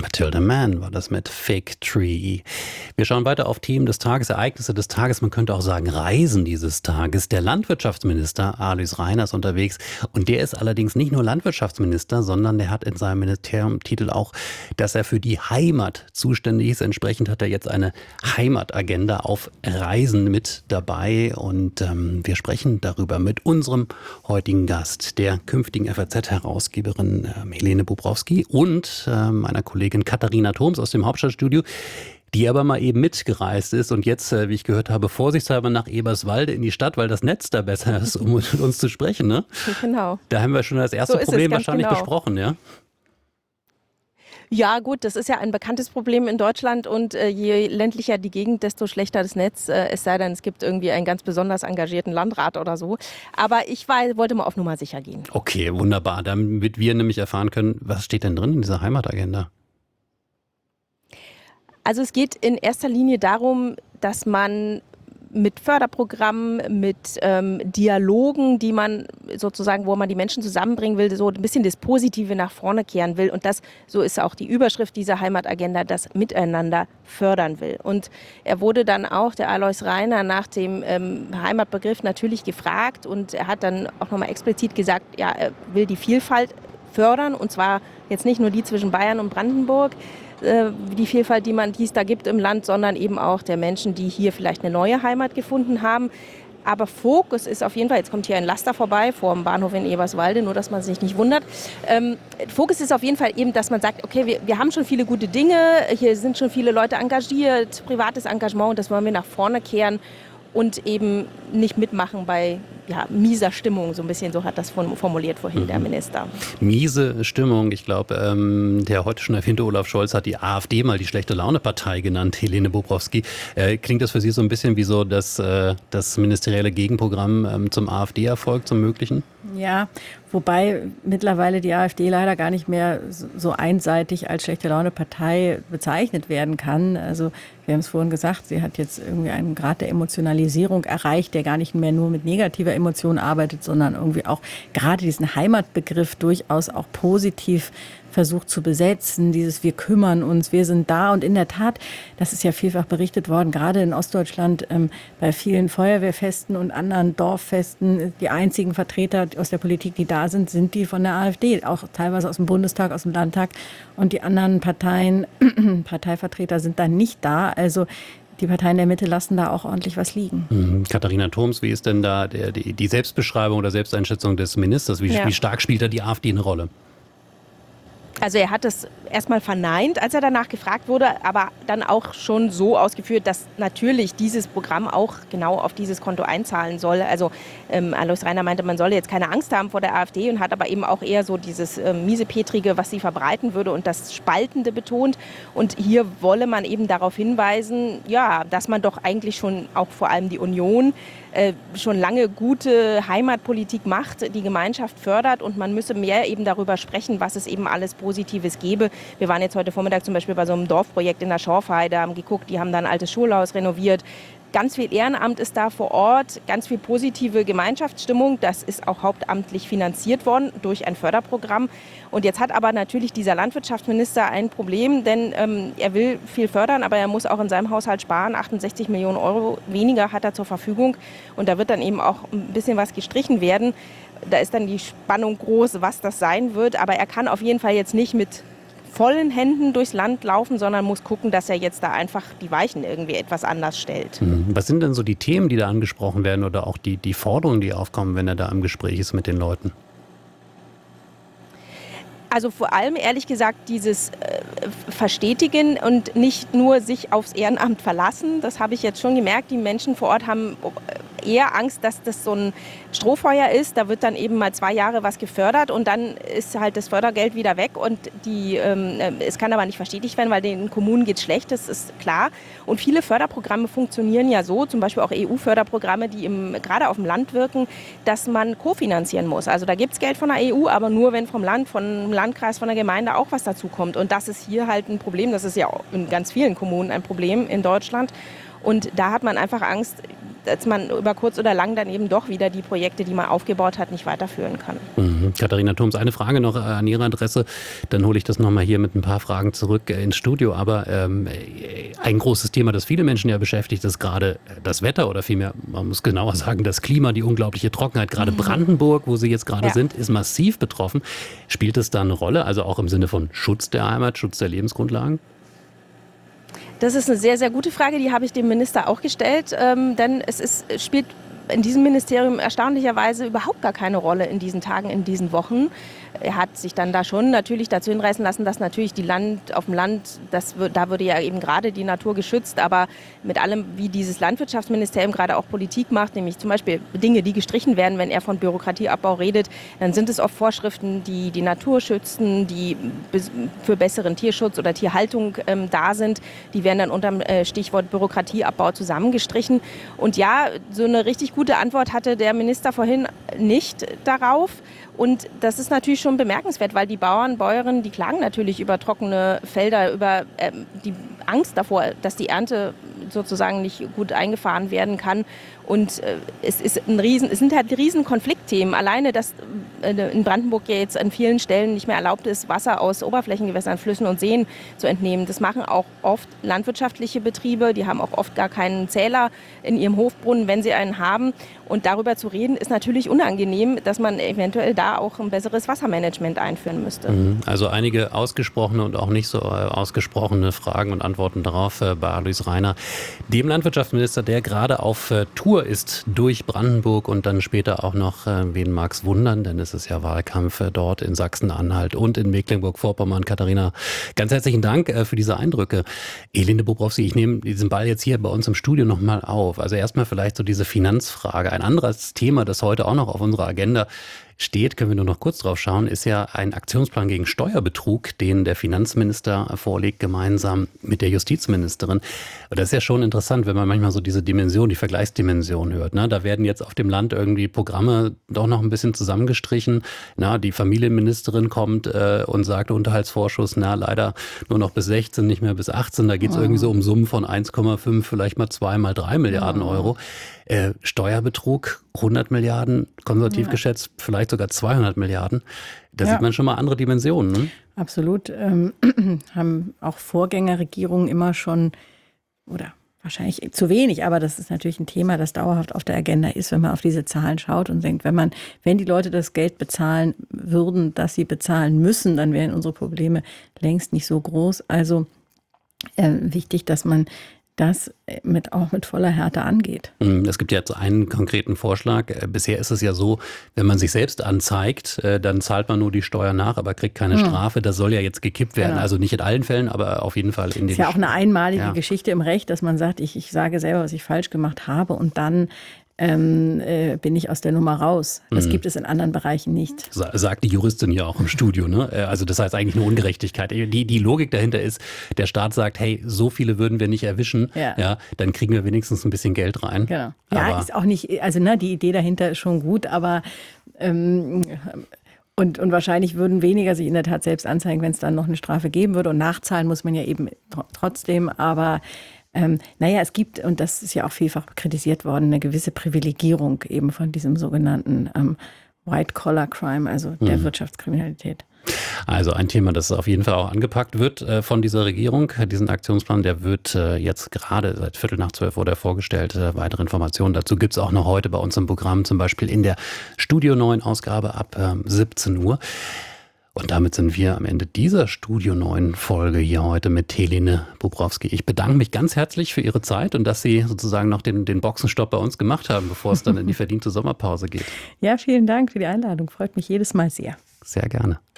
Matilda Mann war das mit Fig Tree. Wir schauen weiter auf Themen des Tages, Ereignisse des Tages, man könnte auch sagen Reisen dieses Tages. Der Landwirtschaftsminister Alois Rainer ist unterwegs und der ist allerdings nicht nur Landwirtschaftsminister, sondern der hat in seinem Ministeriumtitel auch, dass er für die Heimat zuständig ist. Entsprechend hat er jetzt eine Heimatagenda auf Reisen mit dabei und wir sprechen darüber mit unserem heutigen Gast, der künftigen FAZ-Herausgeberin Helene Bobrowski und meiner Kollegin Katharina Thoms aus dem Hauptstadtstudio, die aber mal eben mitgereist ist und jetzt, wie ich gehört habe, vorsichtshalber nach Eberswalde in die Stadt, weil das Netz da besser ist, um mit uns zu sprechen. Ne? Genau. Da haben wir schon das erste Problem wahrscheinlich besprochen, ja? Ja gut, das ist ja ein bekanntes Problem in Deutschland und je ländlicher die Gegend, desto schlechter das Netz, es sei denn, es gibt irgendwie einen ganz besonders engagierten Landrat oder so. Aber ich wollte mal auf Nummer sicher gehen. Okay, wunderbar. Damit wir nämlich erfahren können, was steht denn drin in dieser Heimatagenda? Also es geht in erster Linie darum, dass man mit Förderprogrammen, mit Dialogen, die man sozusagen, wo man die Menschen zusammenbringen will, so ein bisschen das Positive nach vorne kehren will. Und das, so ist auch die Überschrift dieser Heimatagenda, das Miteinander fördern will. Und er wurde dann auch, der Alois Rainer, nach dem Heimatbegriff natürlich gefragt und er hat dann auch nochmal explizit gesagt, ja, er will die Vielfalt fördern und zwar jetzt nicht nur die zwischen Bayern und Brandenburg, die Vielfalt, die es da gibt im Land, sondern eben auch der Menschen, die hier vielleicht eine neue Heimat gefunden haben. Aber Fokus ist auf jeden Fall, jetzt kommt hier ein Laster vorbei vor dem Bahnhof in Eberswalde, nur dass man sich nicht wundert. Fokus ist auf jeden Fall eben, dass man sagt, okay, wir haben schon viele gute Dinge, hier sind schon viele Leute engagiert, privates Engagement und das wollen wir nach vorne kehren und eben nicht mitmachen bei mieser Stimmung, so ein bisschen, so hat das formuliert vorhin der Minister. Miese Stimmung, ich glaube, der heute schon erwähnte Olaf Scholz hat die AfD mal die Schlechte-Laune-Partei genannt, Helene Bobrowski. Klingt das für Sie so ein bisschen wie so das ministerielle Gegenprogramm zum AfD-Erfolg, zum möglichen? Ja, wobei mittlerweile die AfD leider gar nicht mehr so einseitig als Schlechte-Laune-Partei bezeichnet werden kann. Also wir haben es vorhin gesagt, sie hat jetzt irgendwie einen Grad der Emotionalisierung erreicht, der gar nicht mehr nur mit negativer Emotion arbeitet, sondern irgendwie auch gerade diesen Heimatbegriff durchaus auch positiv versucht zu besetzen, dieses wir kümmern uns, wir sind da. Und in der Tat, das ist ja vielfach berichtet worden, gerade in Ostdeutschland bei vielen Feuerwehrfesten und anderen Dorffesten, die einzigen Vertreter aus der Politik, die da sind, sind die von der AfD, auch teilweise aus dem Bundestag, aus dem Landtag. Und die anderen Parteien, Parteivertreter sind da nicht da. Also die Parteien der Mitte lassen da auch ordentlich was liegen. Katharina Thoms, wie ist denn da die Selbstbeschreibung oder Selbsteinschätzung des Ministers? Wie stark spielt da die AfD eine Rolle? Also er hat es erstmal verneint, als er danach gefragt wurde, aber dann auch schon so ausgeführt, dass natürlich dieses Programm auch genau auf dieses Konto einzahlen soll. Also Alois Rainer meinte, man solle jetzt keine Angst haben vor der AfD und hat aber eben auch eher so dieses Miesepetrige, was sie verbreiten würde und das Spaltende betont. Und hier wolle man eben darauf hinweisen, ja, dass man doch eigentlich schon auch vor allem die Union schon lange gute Heimatpolitik macht, die Gemeinschaft fördert und man müsse mehr eben darüber sprechen, was es eben alles Positives gäbe. Wir waren jetzt heute Vormittag zum Beispiel bei so einem Dorfprojekt in der Schorfheide, haben geguckt, die haben dann ein altes Schulhaus renoviert. Ganz viel Ehrenamt ist da vor Ort, ganz viel positive Gemeinschaftsstimmung. Das ist auch hauptamtlich finanziert worden durch ein Förderprogramm. Und jetzt hat aber natürlich dieser Landwirtschaftsminister ein Problem, denn er will viel fördern, aber er muss auch in seinem Haushalt sparen. 68 Millionen Euro weniger hat er zur Verfügung. Und da wird dann eben auch ein bisschen was gestrichen werden. Da ist dann die Spannung groß, was das sein wird. Aber er kann auf jeden Fall jetzt nicht mit vollen Händen durchs Land laufen, sondern muss gucken, dass er jetzt da einfach die Weichen irgendwie etwas anders stellt. Was sind denn so die Themen, die da angesprochen werden oder auch die Forderungen, die aufkommen, wenn er da im Gespräch ist mit den Leuten? Also vor allem, ehrlich gesagt, dieses Verstetigen und nicht nur sich aufs Ehrenamt verlassen. Das habe ich jetzt schon gemerkt. Die Menschen vor Ort haben eher Angst, dass das so ein Strohfeuer ist. Da wird dann eben mal 2 Jahre was gefördert und dann ist halt das Fördergeld wieder weg und es kann aber nicht verstetigt werden, weil den Kommunen geht schlecht, das ist klar. Und viele Förderprogramme funktionieren ja so, zum Beispiel auch EU-Förderprogramme, die gerade auf dem Land wirken, dass man kofinanzieren muss. Also da gibt es Geld von der EU, aber nur wenn vom Land, vom Landkreis, von der Gemeinde auch was dazu kommt. Und das ist hier halt ein Problem, das ist ja in ganz vielen Kommunen ein Problem in Deutschland. Und da hat man einfach Angst, dass man über kurz oder lang dann eben doch wieder die Projekte, die man aufgebaut hat, nicht weiterführen kann. Katharina Thoms, eine Frage noch an Ihre Adresse, dann hole ich das nochmal hier mit ein paar Fragen zurück ins Studio. Aber ein großes Thema, das viele Menschen ja beschäftigt, ist gerade das Wetter oder vielmehr, man muss genauer sagen, das Klima, die unglaubliche Trockenheit. Gerade Brandenburg, wo Sie jetzt gerade sind, ist massiv betroffen. Spielt es da eine Rolle, also auch im Sinne von Schutz der Heimat, Schutz der Lebensgrundlagen? Das ist eine sehr, sehr gute Frage, die habe ich dem Minister auch gestellt, denn es spielt in diesem Ministerium erstaunlicherweise überhaupt gar keine Rolle in diesen Tagen, in diesen Wochen. Er hat sich dann da schon natürlich dazu hinreißen lassen, dass natürlich auf dem Land, da würde ja eben gerade die Natur geschützt, aber mit allem, wie dieses Landwirtschaftsministerium gerade auch Politik macht, nämlich zum Beispiel Dinge, die gestrichen werden, wenn er von Bürokratieabbau redet, dann sind es oft Vorschriften, die die Natur schützen, die für besseren Tierschutz oder Tierhaltung da sind. Die werden dann unter dem Stichwort Bürokratieabbau zusammengestrichen. Und ja, so eine richtig gute Antwort hatte der Minister vorhin nicht darauf. Und das ist natürlich schon bemerkenswert, weil die Bäuerinnen, die klagen natürlich über trockene Felder, über die Angst davor, dass die Ernte sozusagen nicht gut eingefahren werden kann. Und es sind halt riesen Konfliktthemen. Alleine, dass in Brandenburg ja jetzt an vielen Stellen nicht mehr erlaubt ist, Wasser aus Oberflächengewässern, Flüssen und Seen zu entnehmen. Das machen auch oft landwirtschaftliche Betriebe. Die haben auch oft gar keinen Zähler in ihrem Hofbrunnen, wenn sie einen haben. Und darüber zu reden, ist natürlich unangenehm, dass man eventuell da auch ein besseres Wassermanagement einführen müsste. Also einige ausgesprochene und auch nicht so ausgesprochene Fragen und Antworten darauf bei Alois Rainer, dem Landwirtschaftsminister, der gerade auf Tour ist durch Brandenburg und dann später auch noch, wen mag's wundern, denn es ist ja Wahlkampf dort in Sachsen-Anhalt und in Mecklenburg-Vorpommern. Katharina, ganz herzlichen Dank für diese Eindrücke. Elinde Bobrowski, ich nehme diesen Ball jetzt hier bei uns im Studio nochmal auf. Also erstmal vielleicht so diese Finanzfrage. Ein anderes Thema, das heute auch noch auf unserer Agenda steht, können wir nur noch kurz drauf schauen, ist ja ein Aktionsplan gegen Steuerbetrug, den der Finanzminister vorlegt, gemeinsam mit der Justizministerin. Und das ist ja schon interessant, wenn man manchmal so diese Dimension, die Vergleichsdimension hört. Ne? Da werden jetzt auf dem Land irgendwie Programme doch noch ein bisschen zusammengestrichen. Na, die Familienministerin kommt und sagt, Unterhaltsvorschuss, leider nur noch bis 16, nicht mehr bis 18. Da geht es irgendwie so um Summen von 1,5, vielleicht mal 2 mal 3 Milliarden Euro. Steuerbetrug, 100 Milliarden, konservativ geschätzt, vielleicht sogar 200 Milliarden. Da sieht man schon mal andere Dimensionen. Ne? Absolut. Haben auch Vorgängerregierungen immer schon, oder wahrscheinlich zu wenig, aber das ist natürlich ein Thema, das dauerhaft auf der Agenda ist, wenn man auf diese Zahlen schaut und denkt, wenn die Leute das Geld bezahlen würden, das sie bezahlen müssen, dann wären unsere Probleme längst nicht so groß. Also wichtig, dass man das auch mit voller Härte angeht. Es gibt jetzt einen konkreten Vorschlag. Bisher ist es ja so, wenn man sich selbst anzeigt, dann zahlt man nur die Steuer nach, aber kriegt keine Strafe. Das soll ja jetzt gekippt werden. Genau. Also nicht in allen Fällen, aber auf jeden Fall in den... Das ist ja auch eine einmalige Geschichte im Recht, dass man sagt, ich sage selber, was ich falsch gemacht habe und dann bin ich aus der Nummer raus. Das gibt es in anderen Bereichen nicht. Sagt die Juristin ja auch im Studio. Ne? Also das heißt eigentlich eine Ungerechtigkeit. Die Logik dahinter ist, der Staat sagt, hey, so viele würden wir nicht erwischen, dann kriegen wir wenigstens ein bisschen Geld rein. Genau. Ja, ist auch nicht, also die Idee dahinter ist schon gut, aber und wahrscheinlich würden weniger sich in der Tat selbst anzeigen, wenn es dann noch eine Strafe geben würde. Und nachzahlen muss man ja eben trotzdem, aber es gibt, und das ist ja auch vielfach kritisiert worden, eine gewisse Privilegierung eben von diesem sogenannten White-Collar-Crime, also der Wirtschaftskriminalität. Also ein Thema, das auf jeden Fall auch angepackt wird von dieser Regierung. Diesen Aktionsplan, der wird jetzt gerade seit 11:45 wurde er vorgestellt. Weitere Informationen dazu gibt es auch noch heute bei uns im Programm, zum Beispiel in der Studio 9 Ausgabe ab 17 Uhr. Und damit sind wir am Ende dieser Studio 9 Folge hier heute mit Helene Bobrowski. Ich bedanke mich ganz herzlich für Ihre Zeit und dass Sie sozusagen noch den Boxenstopp bei uns gemacht haben, bevor es dann in die verdiente Sommerpause geht. Ja, vielen Dank für die Einladung. Freut mich jedes Mal sehr. Sehr gerne.